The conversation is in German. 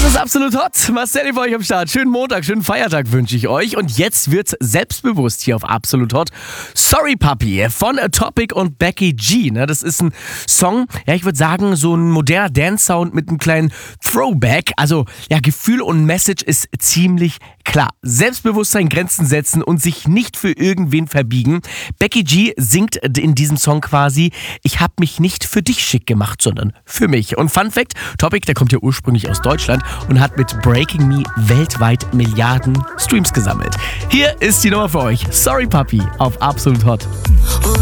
ist absolut hot. Marcel für euch am Start. Schönen Montag, schönen Feiertag wünsche ich euch. Und jetzt wird's selbstbewusst hier auf Absolut Hot. Sorry Papi von Topic und Becky G. Das ist ein Song, ja, ich würde sagen, so ein moderner Dance-Sound mit einem kleinen Throwback. Also, ja, Gefühl und Message ist ziemlich klar. Selbstbewusstsein, Grenzen setzen und sich nicht für irgendwen verbiegen. Becky G singt in diesem Song quasi: Ich habe mich nicht für dich schick gemacht, sondern für mich. Und Fun Fact, Topic, der kommt ja ursprünglich aus Deutschland und hat mit Breaking Me weltweit Milliarden Streams gesammelt. Hier ist die Nummer für euch. Sorry Papi auf Absolut Hot.